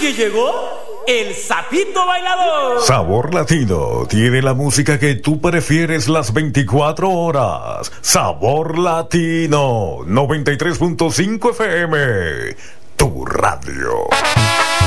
que llegó el Sapito Bailador. Sabor Latino tiene la música que tú prefieres las 24 horas. Sabor Latino 93.5 FM, tu radio.